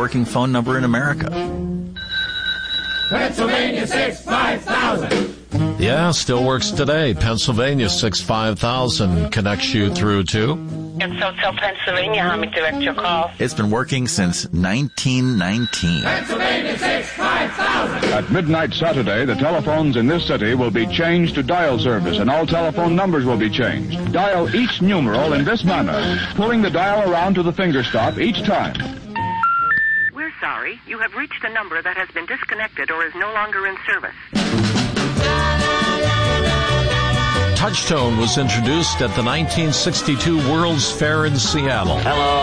working phone number in America. Pennsylvania 65000. Yeah, still works today. Pennsylvania 65000 connects you through to... And so tell Pennsylvania how me direct your call. It's been working since 1919. Pennsylvania 65000. At midnight Saturday, the telephones in this city will be changed to dial service, and all telephone numbers will be changed. Dial each numeral in this manner, pulling the dial around to the finger stop each time. We're sorry. You have reached a number that has been disconnected or is no longer in service. Touchtone was introduced at the 1962 World's Fair in Seattle. Hello.